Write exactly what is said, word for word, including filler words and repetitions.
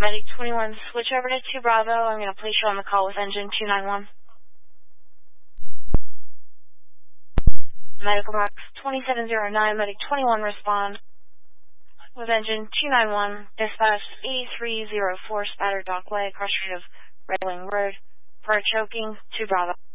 Medic twenty-one, switch over to two Bravo. I'm going to place you on the call with engine two nine one. Medical box twenty-seven oh nine, Medic twenty-one, respond. With engine two nine one, dispatch eighty-three oh four, Spatter Dockway, cross street of Railing Road, for choking, two Bravo.